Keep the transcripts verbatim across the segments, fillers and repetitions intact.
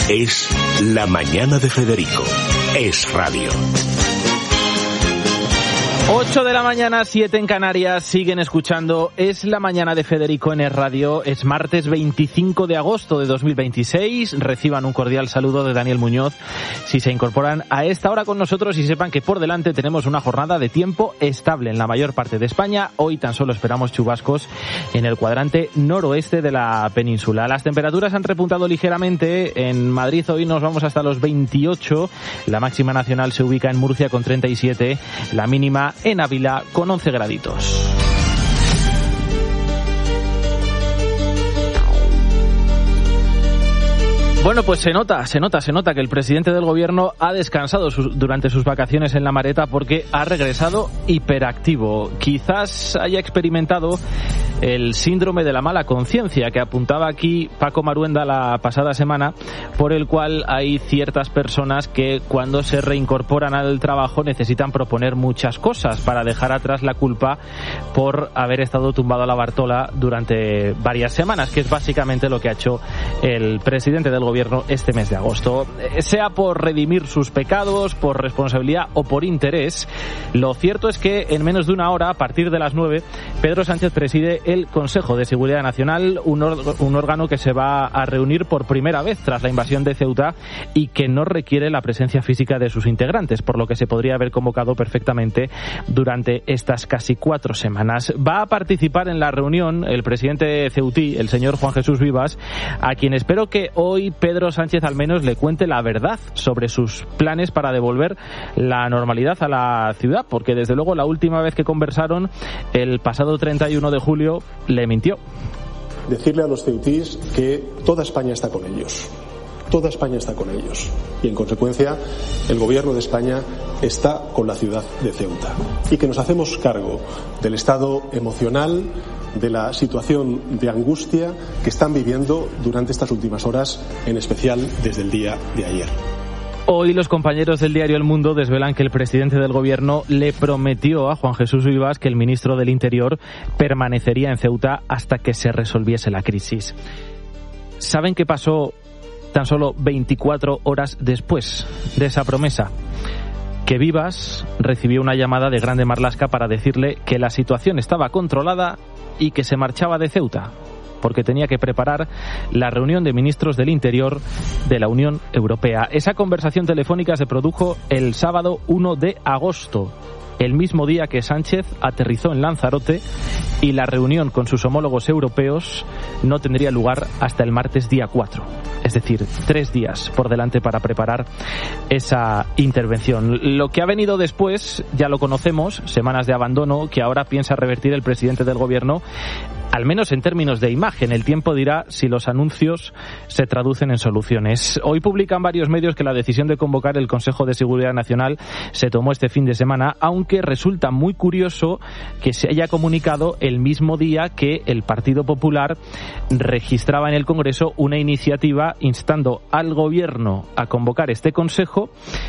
Es La Mañana de Federico. Es radio. ocho de la mañana, siete en Canarias, siguen escuchando Es la Mañana de Federico en Es Radio. Es martes veinticinco de agosto de dos mil veintiséis. Reciban un cordial saludo de Daniel Muñoz si se incorporan a esta hora con nosotros y sepan que por delante tenemos una jornada de tiempo estable en la mayor parte de España. Hoy tan solo esperamos chubascos en el cuadrante noroeste de la península. Las temperaturas han repuntado ligeramente. En Madrid hoy nos vamos hasta los veintiocho. La máxima nacional se ubica en Murcia con treinta y siete. La mínima en Ávila con once graditos. Bueno, pues se nota, se nota, se nota que el presidente del gobierno ha descansado sus, durante sus vacaciones en La Mareta porque ha regresado hiperactivo. Quizás haya experimentado el síndrome de la mala conciencia que apuntaba aquí Paco Maruenda la pasada semana, por el cual hay ciertas personas que cuando se reincorporan al trabajo necesitan proponer muchas cosas para dejar atrás la culpa por haber estado tumbado a la Bartola durante varias semanas, que es básicamente lo que ha hecho el presidente del gobierno gobierno este mes de agosto. Sea por redimir sus pecados, por responsabilidad o por interés, lo cierto es que en menos de una hora, a partir de las nueve, Pedro Sánchez preside el Consejo de Seguridad Nacional, un, or- un órgano que se va a reunir por primera vez tras la invasión de Ceuta y que no requiere la presencia física de sus integrantes, por lo que se podría haber convocado perfectamente durante estas casi cuatro semanas. Va a participar en la reunión el presidente ceutí, el señor Juan Jesús Vivas, a quien espero que hoy Pedro Sánchez al menos le cuente la verdad sobre sus planes para devolver la normalidad a la ciudad, porque desde luego la última vez que conversaron, el pasado treinta y uno de julio, le mintió. Decirle a los ceutíes que toda España está con ellos. Toda España está con ellos y, en consecuencia, el Gobierno de España está con la ciudad de Ceuta y que nos hacemos cargo del estado emocional, de la situación de angustia que están viviendo durante estas últimas horas, en especial desde el día de ayer. Hoy los compañeros del diario El Mundo desvelan que el presidente del gobierno le prometió a Juan Jesús Vivas que el ministro del Interior permanecería en Ceuta hasta que se resolviese la crisis. ¿Saben qué pasó tan solo veinticuatro horas después de esa promesa? Que Vivas recibió una llamada de Grande Marlaska para decirle que la situación estaba controlada y que se marchaba de Ceuta, porque tenía que preparar la reunión de ministros del Interior de la Unión Europea. Esa conversación telefónica se produjo el sábado uno de agosto, el mismo día que Sánchez aterrizó en Lanzarote, y la reunión con sus homólogos europeos no tendría lugar hasta el martes día cuatro. Es decir, tres días por delante para preparar esa intervención. Lo que ha venido después ya lo conocemos, semanas de abandono que ahora piensa revertir el presidente del gobierno, al menos en términos de imagen. El tiempo dirá si los anuncios se traducen en soluciones. Hoy publican varios medios que la decisión de convocar el Consejo de Seguridad Nacional se tomó este fin de semana, aunque resulta muy curioso que se haya comunicado el mismo día que el Partido Popular registraba en el Congreso una iniciativa instando al Gobierno a convocar este Consejo,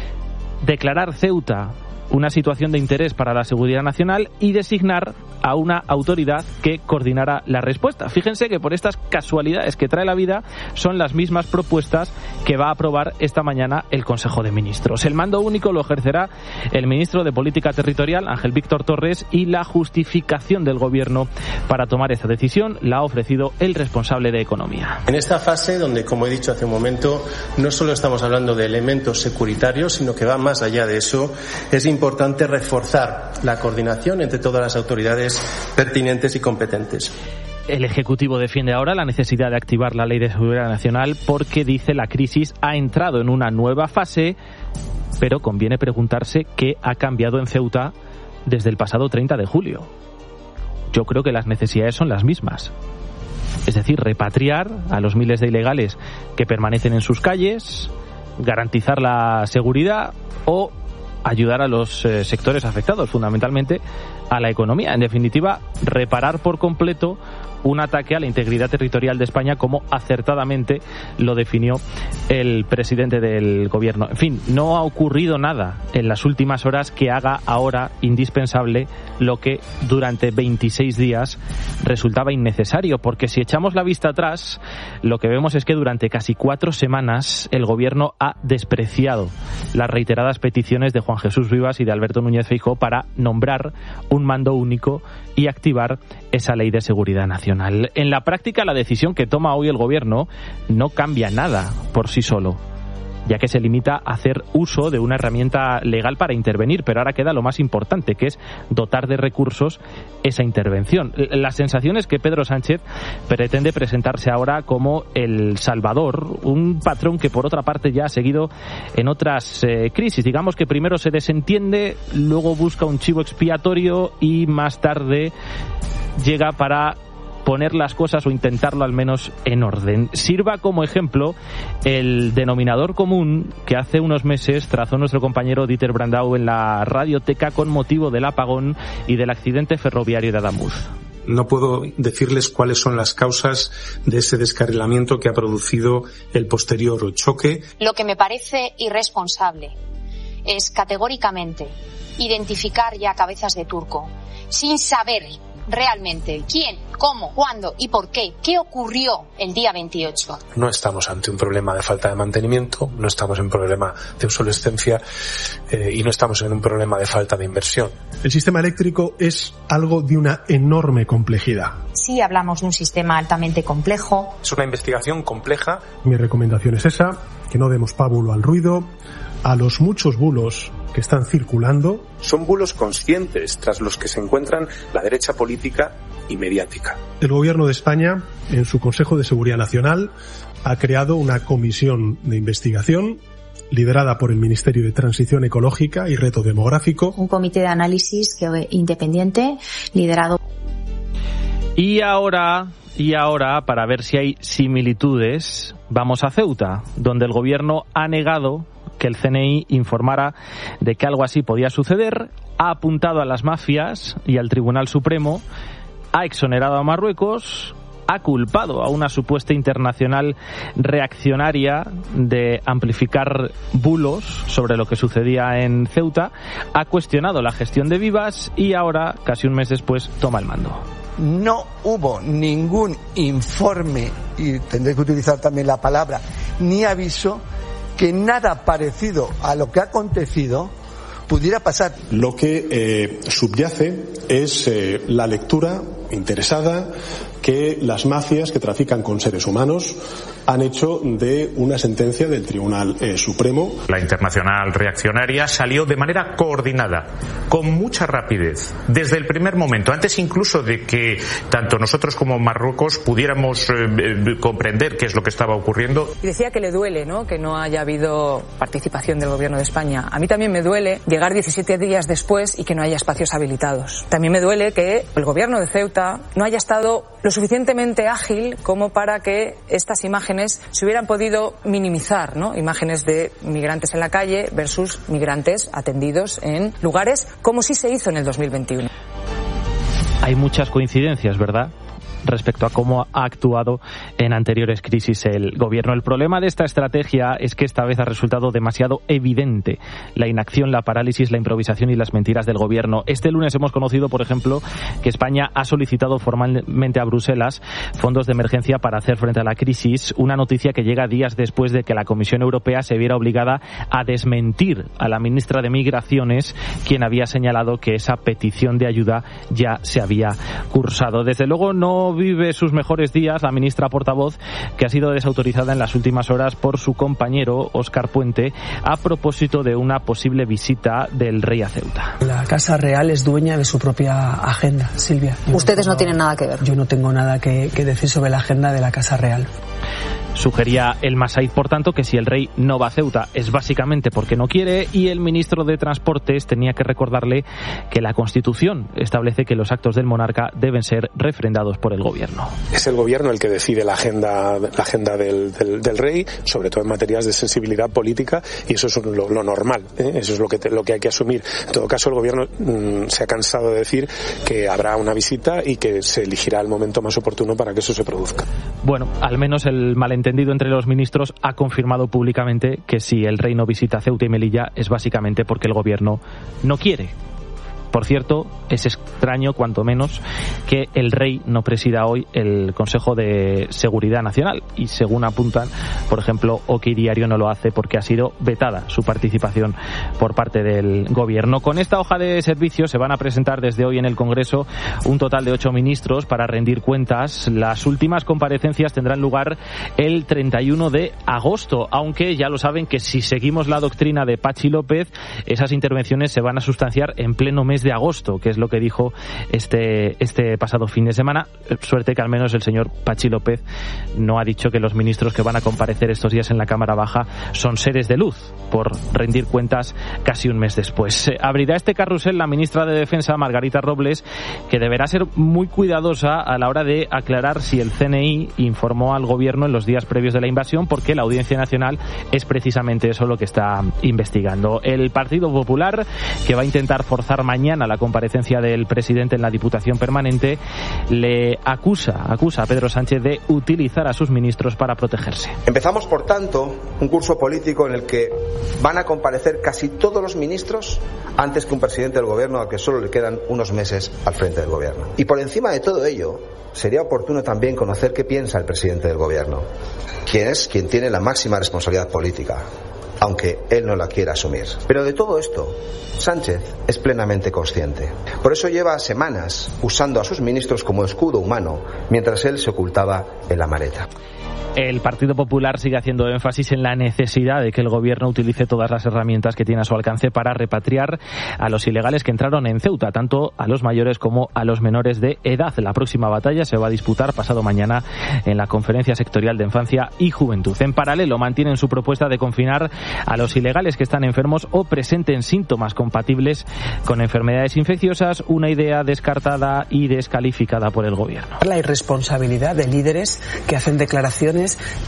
declarar Ceuta una situación de interés para la seguridad nacional y designar a una autoridad que coordinara la respuesta. Fíjense que por estas casualidades que trae la vida son las mismas propuestas que va a aprobar esta mañana el Consejo de Ministros. El mando único lo ejercerá el ministro de Política Territorial, Ángel Víctor Torres, y la justificación del Gobierno para tomar esta decisión la ha ofrecido el responsable de Economía. En esta fase, donde, como he dicho hace un momento, no solo estamos hablando de elementos securitarios, sino que va más allá de eso, es importante reforzar la coordinación entre todas las autoridades pertinentes y competentes. El Ejecutivo defiende ahora la necesidad de activar la Ley de Seguridad Nacional porque, dice, la crisis ha entrado en una nueva fase, pero conviene preguntarse qué ha cambiado en Ceuta desde el pasado treinta de julio. Yo creo que las necesidades son las mismas. Es decir, repatriar a los miles de ilegales que permanecen en sus calles, garantizar la seguridad o ayudar a los eh, sectores afectados, fundamentalmente a la economía. En definitiva, reparar por completo un ataque a la integridad territorial de España, como acertadamente lo definió el presidente del gobierno. En fin, no ha ocurrido nada en las últimas horas que haga ahora indispensable lo que durante veintiséis días resultaba innecesario, porque si echamos la vista atrás, lo que vemos es que durante casi cuatro semanas el gobierno ha despreciado las reiteradas peticiones de Juan Jesús Rivas y de Alberto Núñez Feijóo para nombrar un mando único y activar esa ley de seguridad nacional. En la práctica, la decisión que toma hoy el gobierno no cambia nada por sí solo, ya que se limita a hacer uso de una herramienta legal para intervenir, pero ahora queda lo más importante, que es dotar de recursos esa intervención. La sensación es que Pedro Sánchez pretende presentarse ahora como el salvador, un patrón que por otra parte ya ha seguido en otras eh, crisis. Digamos que primero se desentiende, luego busca un chivo expiatorio y más tarde llega para poner las cosas o intentarlo al menos en orden. Sirva como ejemplo el denominador común que hace unos meses trazó nuestro compañero Dieter Brandau en la radioteca con motivo del apagón y del accidente ferroviario de Adamuz. No puedo decirles cuáles son las causas de ese descarrilamiento que ha producido el posterior choque. Lo que me parece irresponsable es categóricamente identificar ya cabezas de turco sin saber realmente quién, cómo, cuándo y por qué, qué ocurrió el día veintiocho. No estamos ante un problema de falta de mantenimiento, no estamos en un problema de obsolescencia eh, y no estamos en un problema de falta de inversión. El sistema eléctrico es algo de una enorme complejidad. Sí hablamos de un sistema altamente complejo. Es una investigación compleja. Mi recomendación es esa, que no demos pábulo al ruido, a los muchos bulos que están circulando. Son bulos conscientes tras los que se encuentran la derecha política y mediática. El Gobierno de España, en su Consejo de Seguridad Nacional, ha creado una comisión de investigación liderada por el Ministerio de Transición Ecológica y Reto Demográfico. Un comité de análisis que, independiente, liderado. Y ahora, y ahora, para ver si hay similitudes, vamos a Ceuta, donde el Gobierno ha negado que el C N I informara de que algo así podía suceder, ha apuntado a las mafias y al Tribunal Supremo, ha exonerado a Marruecos, ha culpado a una supuesta internacional reaccionaria de amplificar bulos sobre lo que sucedía en Ceuta, ha cuestionado la gestión de Vivas y ahora, casi un mes después, toma el mando. No hubo ningún informe, y tendré que utilizar también la palabra, ni aviso, que nada parecido a lo que ha acontecido pudiera pasar. Lo que eh, subyace es eh, la lectura interesada que las mafias que trafican con seres humanos han hecho de una sentencia del Tribunal eh, Supremo. La internacional reaccionaria salió de manera coordinada, con mucha rapidez, desde el primer momento, antes incluso de que tanto nosotros como Marruecos pudiéramos eh, eh, comprender qué es lo que estaba ocurriendo. Y decía que le duele, ¿no?, que no haya habido participación del Gobierno de España. A mí también me duele llegar diecisiete días después y que no haya espacios habilitados. También me duele que el Gobierno de Ceuta no haya estado lo suficientemente ágil como para que estas imágenes se hubieran podido minimizar, ¿no? Imágenes de migrantes en la calle versus migrantes atendidos en lugares, como sí se hizo en el dos mil veintiuno. Hay muchas coincidencias, ¿verdad?, respecto a cómo ha actuado en anteriores crisis el gobierno. El problema de esta estrategia es que esta vez ha resultado demasiado evidente la inacción, la parálisis, la improvisación y las mentiras del gobierno. Este lunes hemos conocido, por ejemplo, que España ha solicitado formalmente a Bruselas fondos de emergencia para hacer frente a la crisis, una noticia que llega días después de que la Comisión Europea se viera obligada a desmentir a la ministra de Migraciones, quien había señalado que esa petición de ayuda ya se había cursado. Desde luego no vive sus mejores días la ministra portavoz, que ha sido desautorizada en las últimas horas por su compañero Óscar Puente a propósito de una posible visita del rey a Ceuta. La Casa Real es dueña de su propia agenda, Silvia. Yo Ustedes no, no tienen nada que ver. Yo no tengo nada que, que decir sobre la agenda de la Casa Real. Sugería el Masaid, por tanto, que si el rey no va a Ceuta es básicamente porque no quiere, y el ministro de Transportes tenía que recordarle que la Constitución establece que los actos del monarca deben ser refrendados por el gobierno. Es el gobierno el que decide la agenda, la agenda del, del, del rey, sobre todo en materias de sensibilidad política, y eso es lo, lo normal, ¿eh? Eso es lo que, te, lo que hay que asumir. En todo caso, el gobierno mmm, se ha cansado de decir que habrá una visita y que se elegirá el momento más oportuno para que eso se produzca. Bueno, al menos el malentendido malentendido entre los ministros, ha confirmado públicamente que si el rey no visita Ceuta y Melilla es básicamente porque el gobierno no quiere. Por cierto, es extraño, cuanto menos, que el rey no presida hoy el Consejo de Seguridad Nacional. Y según apuntan, por ejemplo, OK Diario no lo hace porque ha sido vetada su participación por parte del gobierno. Con esta hoja de servicio se van a presentar desde hoy en el Congreso un total de ocho ministros para rendir cuentas. Las últimas comparecencias tendrán lugar el treinta y uno de agosto, aunque ya lo saben que si seguimos la doctrina de Pachi López, esas intervenciones se van a sustanciar en pleno mes de agosto, que es lo que dijo este este pasado fin de semana. Suerte que al menos el señor Pachi López no ha dicho que los ministros que van a comparecer estos días en la Cámara Baja son seres de luz por rendir cuentas casi un mes después. Abrirá este carrusel la ministra de Defensa, Margarita Robles, que deberá ser muy cuidadosa a la hora de aclarar si el C N I informó al gobierno en los días previos de la invasión, porque la Audiencia Nacional es precisamente eso lo que está investigando. El Partido Popular, que va a intentar forzar mañana a la comparecencia del presidente en la Diputación Permanente, le acusa, acusa a Pedro Sánchez de utilizar a sus ministros para protegerse. Empezamos, por tanto, un curso político en el que van a comparecer casi todos los ministros antes que un presidente del gobierno al que solo le quedan unos meses al frente del gobierno. Y por encima de todo ello, sería oportuno también conocer qué piensa el presidente del gobierno, quien es quien tiene la máxima responsabilidad política, aunque él no la quiera asumir. Pero de todo esto, Sánchez es plenamente consciente. Por eso lleva semanas usando a sus ministros como escudo humano, mientras él se ocultaba en la maleta. El Partido Popular sigue haciendo énfasis en la necesidad de que el gobierno utilice todas las herramientas que tiene a su alcance para repatriar a los ilegales que entraron en Ceuta, tanto a los mayores como a los menores de edad. La próxima batalla se va a disputar pasado mañana en la Conferencia Sectorial de Infancia y Juventud. En paralelo, mantienen su propuesta de confinar a los ilegales que están enfermos o presenten síntomas compatibles con enfermedades infecciosas, una idea descartada y descalificada por el gobierno. La irresponsabilidad de líderes que hacen declaraciones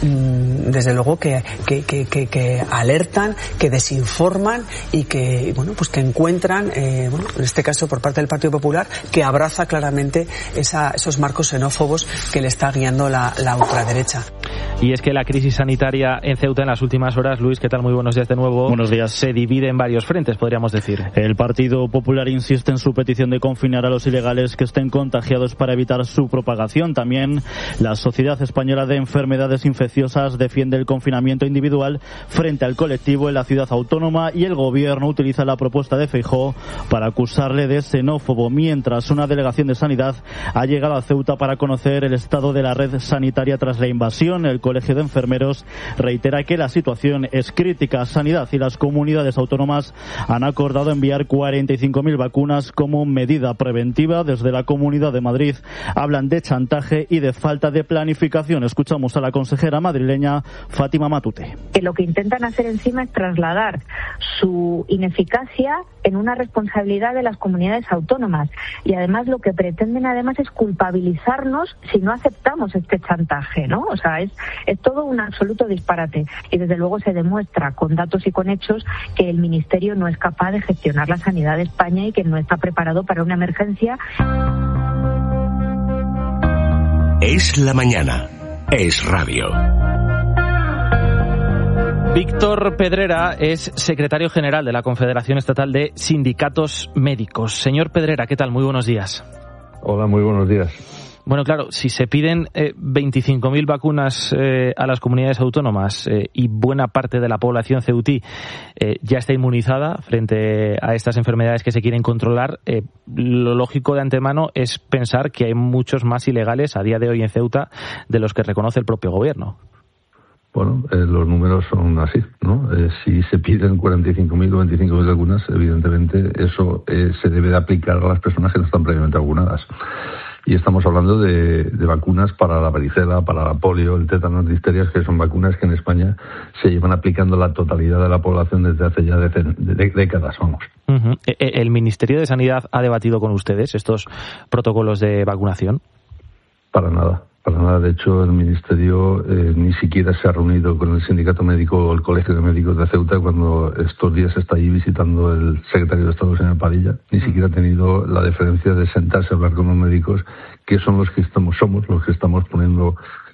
desde luego que, que, que, que, que alertan, que desinforman y que bueno pues que encuentran eh, bueno, en este caso por parte del Partido Popular, que abraza claramente esa, esos marcos xenófobos que le está guiando la, la ultraderecha. Y es que la crisis sanitaria en Ceuta en las últimas horas, Luis, ¿qué tal? Muy buenos días de nuevo. Buenos días. Se divide en varios frentes, podríamos decir. El Partido Popular insiste en su petición de confinar a los ilegales que estén contagiados para evitar su propagación. También la Sociedad Española de Enfermedades Infecciosas defiende el confinamiento individual frente al colectivo en la ciudad autónoma, y el gobierno utiliza la propuesta de Feijóo para acusarle de xenófobo, mientras una delegación de Sanidad ha llegado a Ceuta para conocer el estado de la red sanitaria tras la invasión. El Colegio de Enfermeros reitera que la situación es crítica. Sanidad y las comunidades autónomas han acordado enviar cuarenta y cinco mil vacunas como medida preventiva. Desde la Comunidad de Madrid hablan de chantaje y de falta de planificación. Escuchamos a la consejera madrileña Fátima Matute. Que lo que intentan hacer encima es trasladar su ineficacia en una responsabilidad de las comunidades autónomas, y además lo que pretenden además es culpabilizarnos si no aceptamos este chantaje, ¿no? O sea, es, es todo un absoluto disparate, y desde luego se demuestra con datos y con hechos que el Ministerio no es capaz de gestionar la sanidad de España y que no está preparado para una emergencia. Es la mañana. Es radio. Víctor Pedrera es secretario general de la Confederación Estatal de Sindicatos Médicos. Señor Pedrera, ¿qué tal? Muy buenos días. Hola, muy buenos días. Bueno, claro, si se piden eh, veinticinco mil vacunas eh, a las comunidades autónomas eh, y buena parte de la población ceutí eh, ya está inmunizada frente a estas enfermedades que se quieren controlar, eh, lo lógico de antemano es pensar que hay muchos más ilegales a día de hoy en Ceuta de los que reconoce el propio gobierno. Bueno, eh, los números son así, ¿no? Eh, si se piden cuarenta y cinco mil o veinticinco mil vacunas, evidentemente eso eh, se debe de aplicar a las personas que no están previamente vacunadas. Y estamos hablando de, de vacunas para la varicela, para la polio, el tétano, las difterias, que son vacunas que en España se llevan aplicando la totalidad de la población desde hace ya de, de, de décadas, vamos. Uh-huh. ¿El Ministerio de Sanidad ha debatido con ustedes estos protocolos de vacunación? Para nada. Para nada, de hecho, el Ministerio eh, ni siquiera se ha reunido con el Sindicato Médico o el Colegio de Médicos de Ceuta cuando estos días está allí visitando el secretario de Estado, señor Padilla. Ni siquiera ha tenido la deferencia de sentarse a hablar con los médicos, que son los que estamos, somos los que estamos poniendo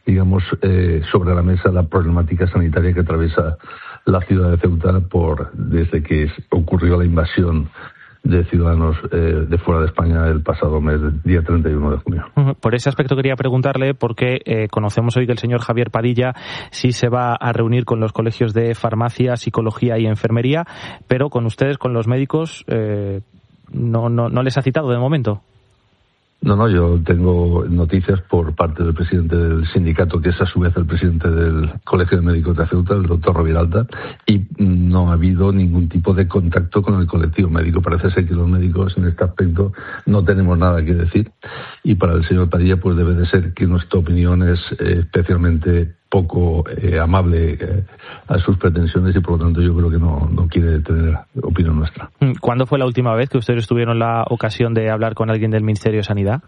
digamos, eh, sobre la mesa la problemática sanitaria que atraviesa la ciudad de Ceuta por desde que ocurrió la invasión de ciudadanos eh, de fuera de España el pasado mes, día treinta y uno de junio. Por ese aspecto quería preguntarle, porque eh, conocemos hoy que el señor Javier Padilla sí se va a reunir con los colegios de farmacia, psicología y enfermería, pero con ustedes, con los médicos, eh, no, no, no les ha citado de momento. No, no, yo tengo noticias por parte del presidente del sindicato, que es a su vez el presidente del Colegio de Médicos de Ceuta, el doctor Roviralta, y no ha habido ningún tipo de contacto con el colectivo médico. Parece ser que los médicos en este aspecto no tenemos nada que decir, y para el señor Padilla pues debe de ser que nuestra opinión es eh, especialmente poco eh, amable eh, a sus pretensiones, y por lo tanto yo creo que no, no quiere tener opinión nuestra. ¿Cuándo fue la última vez que ustedes tuvieron la ocasión de hablar con alguien del Ministerio de Sanidad?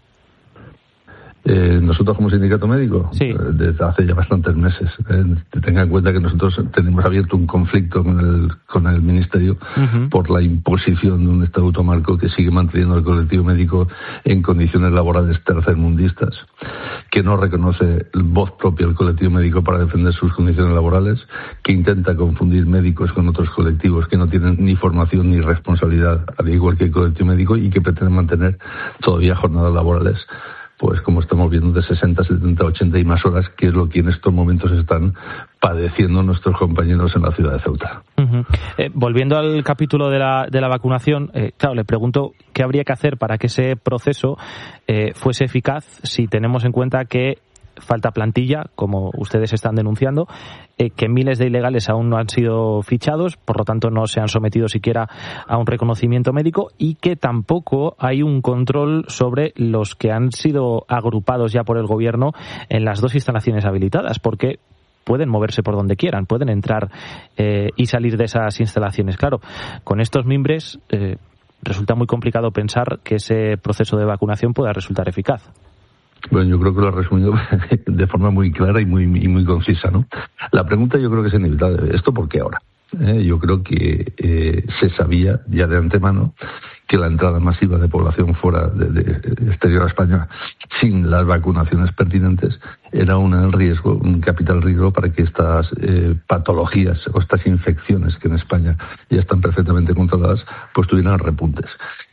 Eh, nosotros como sindicato médico, sí. eh, desde hace ya bastantes meses. Eh, tenga en cuenta que nosotros tenemos abierto un conflicto con el con el Ministerio uh-huh. por la imposición de un estatuto marco que sigue manteniendo el colectivo médico en condiciones laborales tercermundistas, que no reconoce voz propia del colectivo médico para defender sus condiciones laborales, que intenta confundir médicos con otros colectivos que no tienen ni formación ni responsabilidad, al igual que el colectivo médico, y que pretenden mantener todavía jornadas laborales, pues como estamos viendo, de sesenta, setenta, ochenta y más horas, que es lo que en estos momentos están padeciendo nuestros compañeros en la ciudad de Ceuta. Uh-huh. Eh, volviendo al capítulo de la, de la vacunación, eh, claro, le pregunto qué habría que hacer para que ese proceso eh, fuese eficaz, si tenemos en cuenta que falta plantilla, como ustedes están denunciando, eh, que miles de ilegales aún no han sido fichados, por lo tanto no se han sometido siquiera a un reconocimiento médico, y que tampoco hay un control sobre los que han sido agrupados ya por el gobierno en las dos instalaciones habilitadas, porque pueden moverse por donde quieran, pueden entrar eh, y salir de esas instalaciones. Claro, con estos mimbres eh, resulta muy complicado pensar que ese proceso de vacunación pueda resultar eficaz. Bueno, yo creo que lo ha resumido de forma muy clara y muy, y muy concisa, ¿no? La pregunta yo creo que es inevitable. ¿Esto por qué ahora? Eh, yo creo que eh, se sabía ya de antemano que la entrada masiva de población fuera de, de exterior a España sin las vacunaciones pertinentes era un riesgo, un capital riesgo para que estas eh, patologías o estas infecciones que en España ya están perfectamente controladas pues tuvieran repuntes.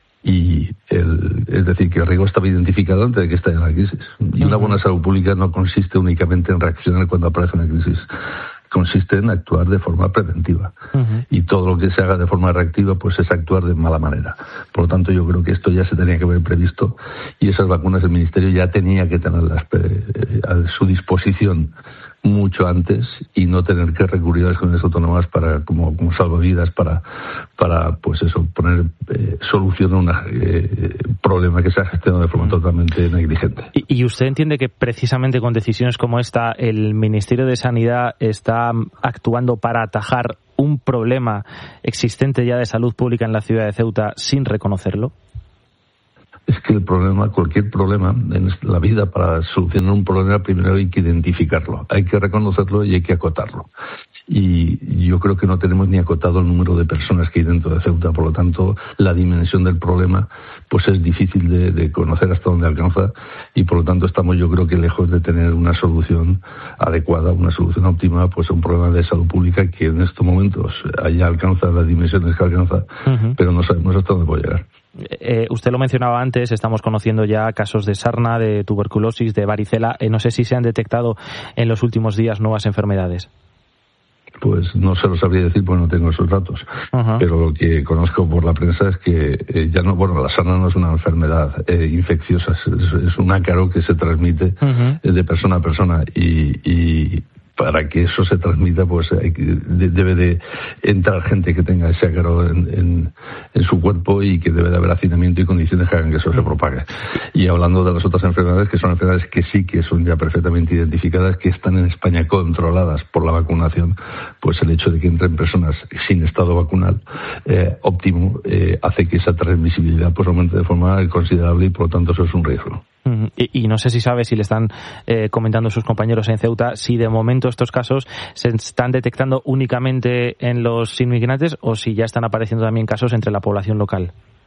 Y el, es decir, que el riesgo estaba identificado antes de que estallara la crisis. Y una buena salud pública no consiste únicamente en reaccionar cuando aparece una crisis, consiste en actuar de forma preventiva. Uh-huh. Y todo lo que se haga de forma reactiva pues es actuar de mala manera. Por lo tanto, yo creo que esto ya se tenía que haber previsto, y esas vacunas el Ministerio ya tenía que tenerlas eh, a su disposición mucho antes, y no tener que recurrir a las comunidades autónomas para como, como salvavidas para para pues eso poner eh, solución a un eh, problema que se ha gestionado de forma totalmente negligente. ¿Y, y usted entiende que precisamente con decisiones como esta el Ministerio de Sanidad está actuando para atajar un problema existente ya de salud pública en la ciudad de Ceuta sin reconocerlo? Es que el problema, cualquier problema en la vida, para solucionar un problema primero hay que identificarlo, hay que reconocerlo y hay que acotarlo. Y yo creo que no tenemos ni acotado el número de personas que hay dentro de Ceuta, por lo tanto la dimensión del problema pues es difícil de, de conocer hasta dónde alcanza, y por lo tanto estamos yo creo que lejos de tener una solución adecuada, una solución óptima pues a un problema de salud pública que en estos momentos allá alcanza las dimensiones que alcanza, uh-huh. pero no sabemos hasta dónde puede llegar. Eh, usted lo mencionaba antes, estamos conociendo ya casos de sarna, de tuberculosis, de varicela. Eh, no sé si se han detectado en los últimos días nuevas enfermedades. Pues no se lo sabría decir porque no tengo esos datos. Uh-huh. Pero lo que conozco por la prensa es que eh, ya no, bueno, la sarna no es una enfermedad eh, infecciosa, es, es un ácaro que se transmite uh-huh. eh, de persona a persona, y, y para que eso se transmita pues hay que, de, debe de entrar gente que tenga ese ácaro en, en, en su cuerpo, y que debe de haber hacinamiento y condiciones que hagan que eso se propague. Y hablando de las otras enfermedades, que son enfermedades que sí que son ya perfectamente identificadas, que están en España controladas por la vacunación, pues el hecho de que entren personas sin estado vacunal eh, óptimo eh, hace que esa transmisibilidad pues aumente de forma considerable, y por lo tanto eso es un riesgo. Y, y no sé si sabe, si le están eh, comentando sus compañeros en Ceuta, si de momento estos casos se están detectando únicamente en los inmigrantes o si ya están apareciendo también casos entre la población local.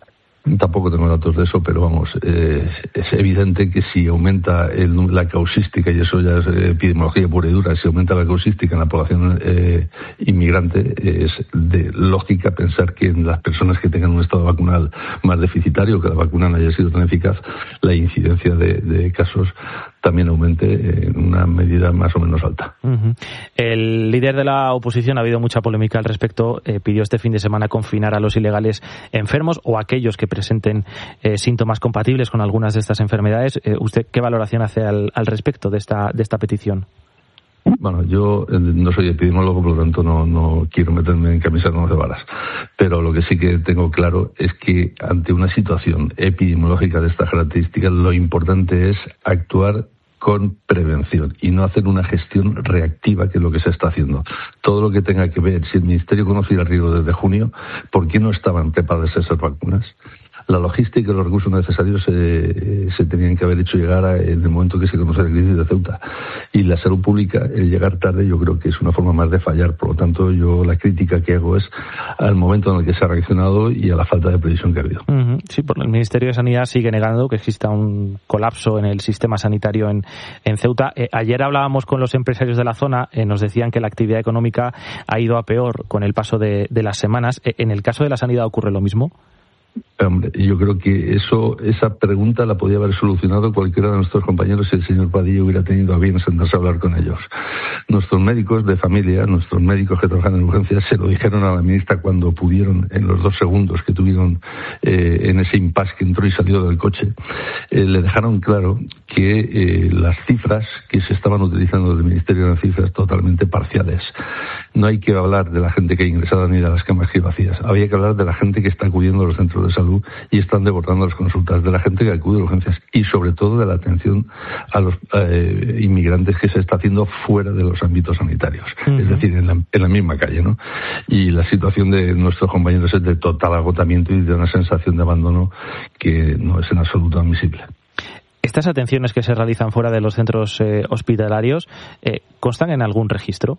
Tampoco tengo datos de eso, pero vamos, eh, es evidente que si aumenta el, la causística, y eso ya es epidemiología pura y dura, si aumenta la causística en la población eh, inmigrante, es de lógica pensar que en las personas que tengan un estado vacunal más deficitario, que la vacuna no haya sido tan eficaz, la incidencia de, de casos también aumente en una medida más o menos alta. Uh-huh. El líder de la oposición, ha habido mucha polémica al respecto, eh, pidió este fin de semana confinar a los ilegales enfermos o a aquellos que presenten eh, síntomas compatibles con algunas de estas enfermedades. Eh, ¿Usted qué valoración hace al, al respecto de esta, de esta petición? Bueno, yo no soy epidemiólogo, por lo tanto no, no quiero meterme en camisa de once varas. Pero lo que sí que tengo claro es que ante una situación epidemiológica de estas características, lo importante es actuar con prevención y no hacer una gestión reactiva, que es lo que se está haciendo. Todo lo que tenga que ver, si el Ministerio conocía el riesgo desde junio, ¿por qué no estaban preparadas esas vacunas? La logística y los recursos necesarios se, se tenían que haber hecho llegar a, en el momento que se conoce la crisis de Ceuta. Y la salud pública, el llegar tarde, yo creo que es una forma más de fallar. Por lo tanto, yo la crítica que hago es al momento en el que se ha reaccionado y a la falta de previsión que ha habido. Uh-huh. Sí, porque el Ministerio de Sanidad sigue negando que exista un colapso en el sistema sanitario en, en Ceuta. Eh, ayer hablábamos con los empresarios de la zona, eh, nos decían que la actividad económica ha ido a peor con el paso de, de las semanas. Eh, ¿En el caso de la sanidad ocurre lo mismo? Hombre, yo creo que eso, esa pregunta la podía haber solucionado cualquiera de nuestros compañeros si el señor Padilla hubiera tenido a bien sentarse a hablar con ellos. Nuestros médicos de familia, nuestros médicos que trabajan en urgencias, se lo dijeron a la ministra cuando pudieron, en los dos segundos que tuvieron eh, en ese impasse que entró y salió del coche, eh, le dejaron claro que eh, las cifras que se estaban utilizando del Ministerio eran cifras totalmente parciales. No hay que hablar de la gente que ha ingresado ni de las camas que hay vacías. Había que hablar de la gente que está acudiendo a los centros de salud y están desbordando las consultas, de la gente que acude a urgencias y sobre todo de la atención a los eh, inmigrantes que se está haciendo fuera de los ámbitos sanitarios, uh-huh. es decir, en la, en la misma calle, ¿no? Y la situación de nuestros compañeros es de total agotamiento y de una sensación de abandono que no es en absoluto admisible. ¿Estas atenciones que se realizan fuera de los centros eh, hospitalarios eh, constan en algún registro?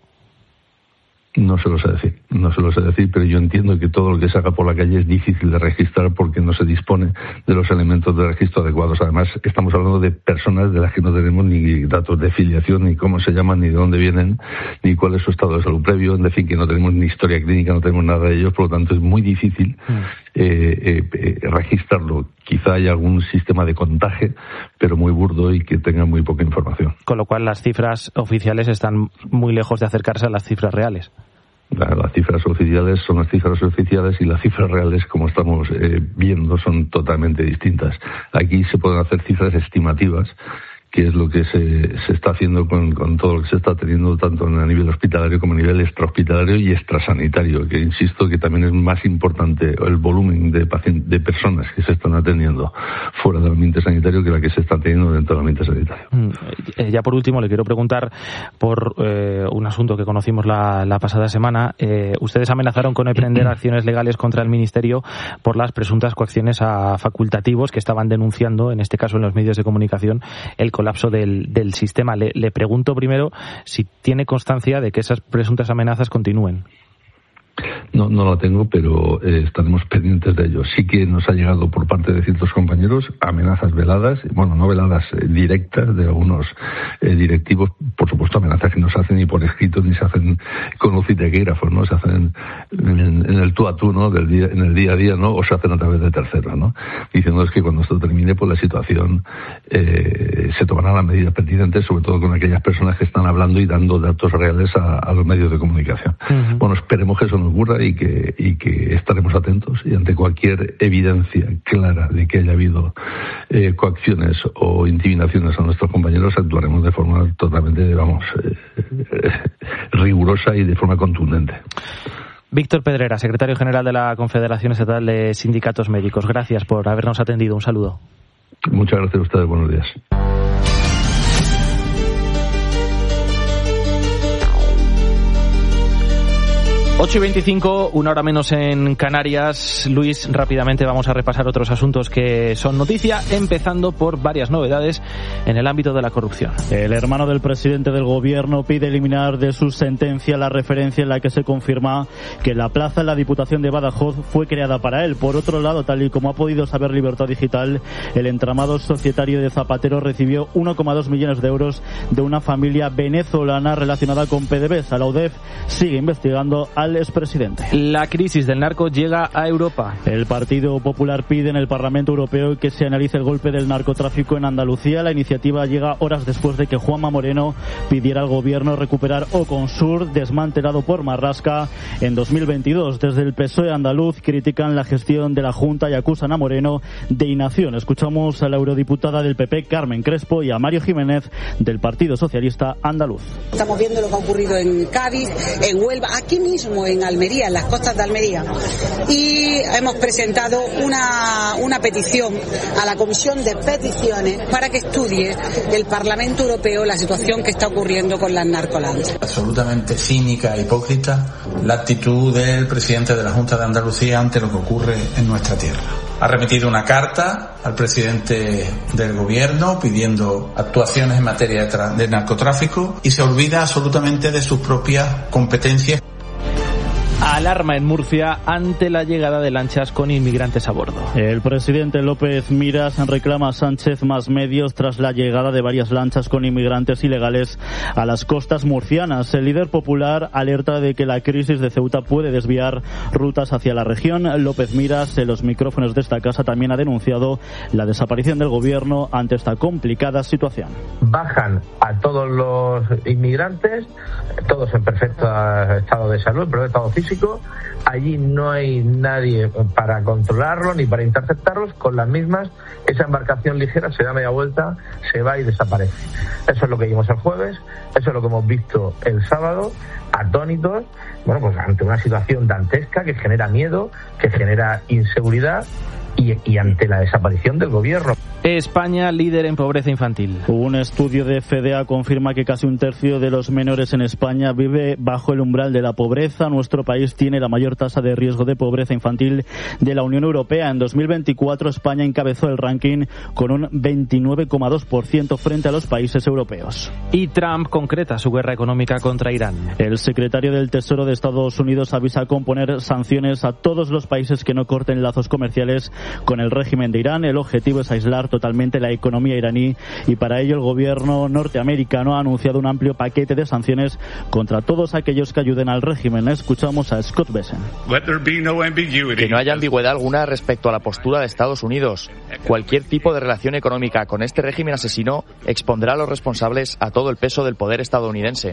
No se lo sé decir, no se lo sé decir, pero yo entiendo que todo lo que se haga por la calle es difícil de registrar porque no se dispone de los elementos de registro adecuados. Además, estamos hablando de personas de las que no tenemos ni datos de filiación, ni cómo se llaman, ni de dónde vienen, ni cuál es su estado de salud previo, en fin, que no tenemos ni historia clínica, no tenemos nada de ellos, por lo tanto es muy difícil mm. eh, eh, registrarlo. Quizá haya algún sistema de contagio, pero muy burdo y que tenga muy poca información. Con lo cual las cifras oficiales están muy lejos de acercarse a las cifras reales. Las cifras oficiales son las cifras oficiales y las cifras reales, como estamos eh, viendo, son totalmente distintas. Aquí se pueden hacer cifras estimativas, que es lo que se, se está haciendo con, con todo lo que se está teniendo tanto a nivel hospitalario como a nivel extrahospitalario y extrasanitario, que insisto que también es más importante el volumen de pacientes, de personas que se están atendiendo fuera del ambiente sanitario que la que se está teniendo dentro del ambiente sanitario. Mm, eh, ya por último le quiero preguntar por eh, un asunto que conocimos la, la pasada semana. Eh, ustedes amenazaron con emprender acciones legales contra el Ministerio por las presuntas coacciones a facultativos que estaban denunciando, en este caso en los medios de comunicación, el colapso del, del sistema. Le, le pregunto primero si tiene constancia de que esas presuntas amenazas continúen. No, no la tengo, pero eh, estaremos pendientes de ello. Sí que nos ha llegado por parte de ciertos compañeros amenazas veladas, bueno, no veladas, eh, directas de algunos eh, directivos, por supuesto amenazas que no se hacen ni por escrito ni se hacen con los taquígrafos, ¿no? Se hacen en, en el tú a tú, ¿no? Del día, en el día a día, ¿no? O se hacen a través de terceros, ¿no? Diciéndoles que cuando esto termine, pues la situación eh, se tomarán las medidas pertinentes, sobre todo con aquellas personas que están hablando y dando datos reales a, a los medios de comunicación. Uh-huh. Bueno, esperemos que eso no ocurra y que, y que estaremos atentos y ante cualquier evidencia clara de que haya habido eh, coacciones o intimidaciones a nuestros compañeros actuaremos de forma totalmente, vamos, eh, eh, rigurosa y de forma contundente. Víctor Pedrera, secretario general de la Confederación Estatal de Sindicatos Médicos. Gracias por habernos atendido. Un saludo. Muchas gracias a ustedes. Buenos días. ocho y veinticinco, una hora menos en Canarias. Luis, rápidamente vamos a repasar otros asuntos que son noticia, empezando por varias novedades en el ámbito de la corrupción. El hermano del presidente del gobierno pide eliminar de su sentencia la referencia en la que se confirma que la plaza en la Diputación de Badajoz fue creada para él. Por otro lado, tal y como ha podido saber Libertad Digital, el entramado societario de Zapatero recibió uno coma dos millones de euros de una familia venezolana relacionada con P D V S A. La U D E F sigue investigando al expresidente. La crisis del narco llega a Europa. El Partido Popular pide en el Parlamento Europeo que se analice el golpe del narcotráfico en Andalucía. La iniciativa llega horas después de que Juanma Moreno pidiera al gobierno recuperar Oconsur, desmantelado por Marlaska en dos mil veintidós. Desde el P S O E andaluz critican la gestión de la Junta y acusan a Moreno de inacción. Escuchamos a la eurodiputada del P P, Carmen Crespo, y a Mario Jiménez, del Partido Socialista andaluz. Estamos viendo lo que ha ocurrido en Cádiz, en Huelva, aquí mismo en Almería, en las costas de Almería, y hemos presentado una, una petición a la Comisión de Peticiones para que estudie el Parlamento Europeo la situación que está ocurriendo con las narcolanchas. Absolutamente cínica e hipócrita la actitud del presidente de la Junta de Andalucía ante lo que ocurre en nuestra tierra. Ha remitido una carta al presidente del gobierno pidiendo actuaciones en materia de, tra- de narcotráfico y se olvida absolutamente de sus propias competencias. Alarma en Murcia ante la llegada de lanchas con inmigrantes a bordo. El presidente López Miras reclama a Sánchez más medios tras la llegada de varias lanchas con inmigrantes ilegales a las costas murcianas. El líder popular alerta de que la crisis de Ceuta puede desviar rutas hacia la región. López Miras, en los micrófonos de esta casa, también ha denunciado la desaparición del gobierno ante esta complicada situación. Bajan a todos los inmigrantes, todos en perfecto estado de salud, en perfecto estado físico. Allí no hay nadie para controlarlo ni para interceptarlos. Con las mismas, esa embarcación ligera se da media vuelta, se va y desaparece. Eso es lo que vimos el jueves, eso es lo que hemos visto el sábado, atónitos, bueno, pues ante una situación dantesca que genera miedo, que genera inseguridad y, y ante la desaparición del gobierno. España, líder en pobreza infantil. Un estudio de F D A confirma que casi un tercio de los menores en España vive bajo el umbral de la pobreza. Nuestro país tiene la mayor tasa de riesgo de pobreza infantil de la Unión Europea. En dos mil veinticuatro, España encabezó el ranking con un veintinueve coma dos por ciento frente a los países europeos. Y Trump concreta su guerra económica contra Irán. El secretario del Tesoro de Estados Unidos avisa con poner sanciones a todos los países que no corten lazos comerciales con el régimen de Irán. El objetivo es aislar totalmente la economía iraní y para ello el gobierno norteamericano ha anunciado un amplio paquete de sanciones contra todos aquellos que ayuden al régimen. Escuchamos a Scott Bessent. Que no haya ambigüedad alguna respecto a la postura de Estados Unidos. Cualquier tipo de relación económica con este régimen asesino expondrá a los responsables a todo el peso del poder estadounidense.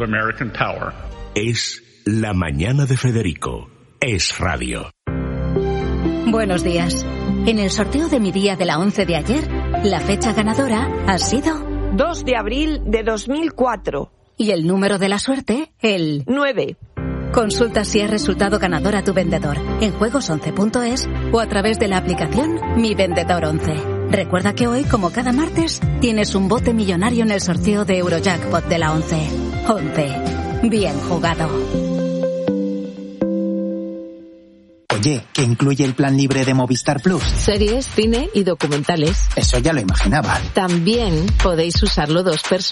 Es La Mañana de Federico. Es radio. Buenos días. En el sorteo de mi día de la once de ayer, la fecha ganadora ha sido dos de abril de dos mil cuatro. Y el número de la suerte, el nueve. Consulta si has resultado ganador a tu vendedor en juegos once punto es o a través de la aplicación Mi Vendedor once. Recuerda que hoy, como cada martes, tienes un bote millonario en el sorteo de Eurojackpot de la once. once. Bien jugado. Oye, ¿qué incluye el plan libre de Movistar Plus? Series, cine y documentales. Eso ya lo imaginaba. También podéis usarlo dos personas.